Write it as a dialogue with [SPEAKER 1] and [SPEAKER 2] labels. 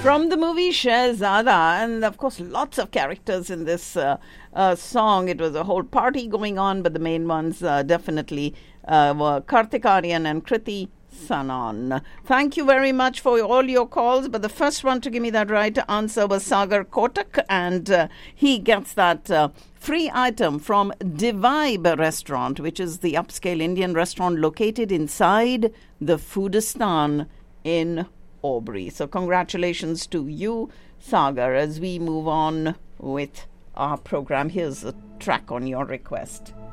[SPEAKER 1] From the movie Shehzada, and of course lots of characters in this song. It was a whole party going on, but the main ones definitely were Kartik Aaryan and Kriti Sanon. Thank you very much for all your calls, but the first one to give me that right answer was Sagar Kotak, and he gets that free item from Divibe Restaurant, which is the upscale Indian restaurant located inside the Foodistan in Aubrey. So congratulations to you, Sagar, as we move on with our program. Here's a track on your request.